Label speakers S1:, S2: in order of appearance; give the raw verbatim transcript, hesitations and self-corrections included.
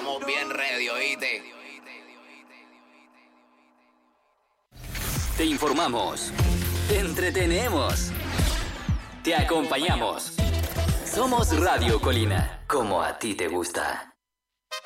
S1: estamos bien ready, ¿oíste?
S2: Te informamos, te entretenemos, te acompañamos. Somos Radio Colina, como a ti te gusta.